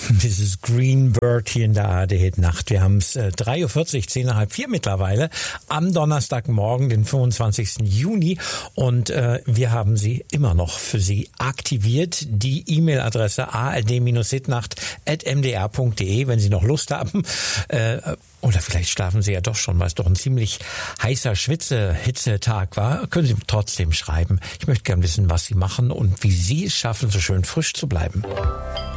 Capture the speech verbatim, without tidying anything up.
Misses Greenberg hier in der A R D Hit Nacht. Wir haben es äh, drei Uhr vierzig, zehn nach halb vier mittlerweile, am Donnerstagmorgen, den fünfundzwanzigsten Juni. Und äh, wir haben sie immer noch für Sie aktiviert. Die E-Mail-Adresse a r d hitnacht at m d r punkt d e, wenn Sie noch Lust haben. Äh, Oder vielleicht schlafen Sie ja doch schon, weil es doch ein ziemlich heißer Schwitze-Hitzetag war. Können Sie trotzdem schreiben. Ich möchte gerne wissen, was Sie machen und wie Sie es schaffen, so schön frisch zu bleiben.